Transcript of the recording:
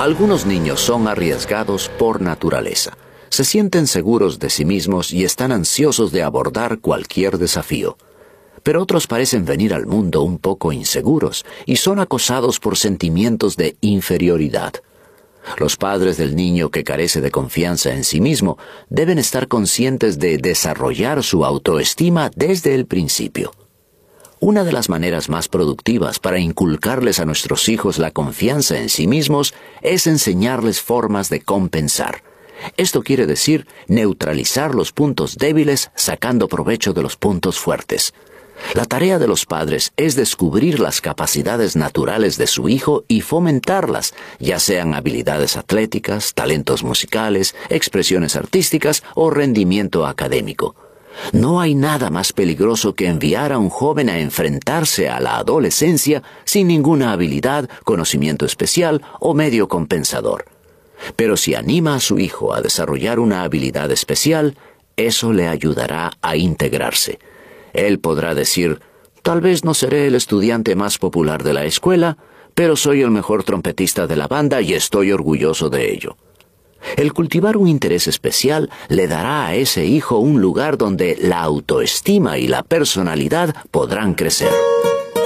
Algunos niños son arriesgados por naturaleza. Se sienten seguros de sí mismos y están ansiosos de abordar cualquier desafío. Pero otros parecen venir al mundo un poco inseguros y son acosados por sentimientos de inferioridad. Los padres del niño que carece de confianza en sí mismo deben estar conscientes de desarrollar su autoestima desde el principio. Una de las maneras más productivas para inculcarles a nuestros hijos la confianza en sí mismos es enseñarles formas de compensar. Esto quiere decir neutralizar los puntos débiles sacando provecho de los puntos fuertes. La tarea de los padres es descubrir las capacidades naturales de su hijo y fomentarlas, ya sean habilidades atléticas, talentos musicales, expresiones artísticas o rendimiento académico. No hay nada más peligroso que enviar a un joven a enfrentarse a la adolescencia sin ninguna habilidad, conocimiento especial o medio compensador. Pero si anima a su hijo a desarrollar una habilidad especial, eso le ayudará a integrarse. Él podrá decir, tal vez no seré el estudiante más popular de la escuela, pero soy el mejor trompetista de la banda y estoy orgulloso de ello. El cultivar un interés especial le dará a ese hijo un lugar donde la autoestima y la personalidad podrán crecer.